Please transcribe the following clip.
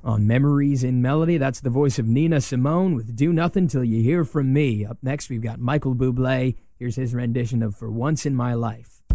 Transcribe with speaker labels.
Speaker 1: On Memories in Melody, that's the voice of Nina Simone with Do Nothing Till You Hear From Me. Up next, we've got Michael Bublé. Here's his rendition of For Once in My Life.